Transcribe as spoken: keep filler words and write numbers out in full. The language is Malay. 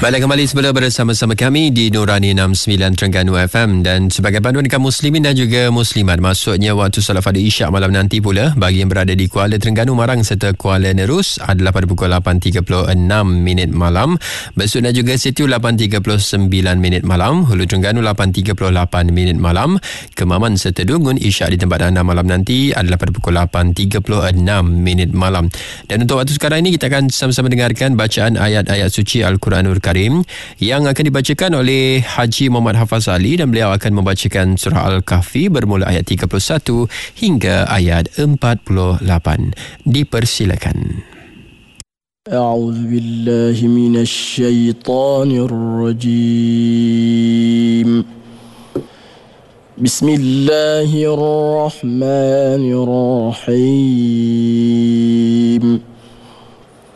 Baiklah, kembali semula bersama-sama kami di Nurani enam puluh sembilan Terengganu F M. Dan sebagai panduan kaum muslimin dan juga muslimat, maksudnya waktu solat fardu isyak malam nanti pula bagi yang berada di Kuala Terengganu, Marang serta Kuala Nerus adalah pada pukul lapan tiga puluh enam minit malam. Besut dan juga Situ lapan tiga puluh sembilan minit malam. Hulu Terengganu lapan tiga puluh lapan minit malam. Kemaman serta Dungun isyak di tempat anda malam nanti adalah pada pukul lapan tiga puluh enam minit malam. Dan untuk waktu sekarang ini kita akan sama-sama dengarkan bacaan ayat-ayat suci Al-Quranul Karim yang akan dibacakan oleh Haji Muhammad Hafaz Ali, dan beliau akan membacakan surah Al-Kahfi bermula ayat tiga puluh satu hingga ayat empat puluh lapan. Dipersilakan. A'udzu billahi minasy syaithanir rajim. Bismillahirrahmanirrahim.